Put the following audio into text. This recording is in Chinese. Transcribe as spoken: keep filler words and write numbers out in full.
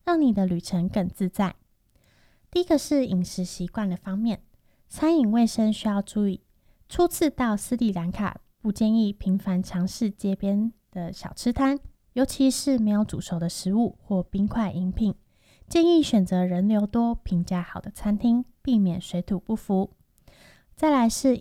让你的旅程更自在。第一个是饮食习惯的方面，餐饮卫生需要注意。初次到斯里兰卡，不建议频繁尝试街边的小吃摊，尤其是没有煮熟的食物或冰块饮品。建议选择人流多、评价好的餐厅，避免水土不服。再来是